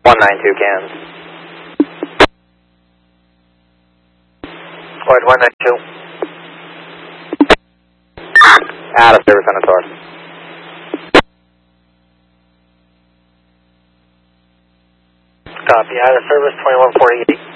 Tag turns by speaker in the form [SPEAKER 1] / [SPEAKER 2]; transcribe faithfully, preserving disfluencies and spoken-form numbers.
[SPEAKER 1] one nine two cans. Go ahead, one nine two. Out of service on the Taurus. Copy, out of service, twenty-one forty-eight.